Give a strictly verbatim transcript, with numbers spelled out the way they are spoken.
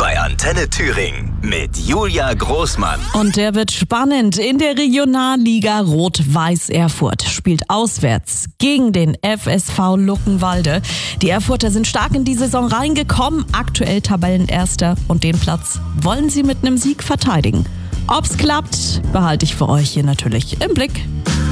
bei Antenne Thüringen mit Julia Großmann. Und der wird spannend. In der Regionalliga Rot-Weiß Erfurt spielt auswärts gegen den F S V Luckenwalde. Die Erfurter sind stark in die Saison reingekommen, aktuell Tabellenerster, und den Platz wollen sie mit einem Sieg verteidigen. Ob's klappt, behalte ich für euch hier natürlich im Blick.